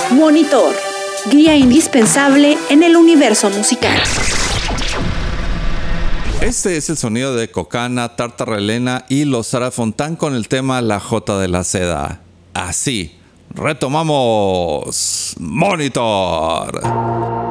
Monitor, guía indispensable en el universo musical. Este es el sonido de Cocana, Tartarelena y los Sara Fontán con el tema La Jota de la Seda. Así, retomamos Monitor.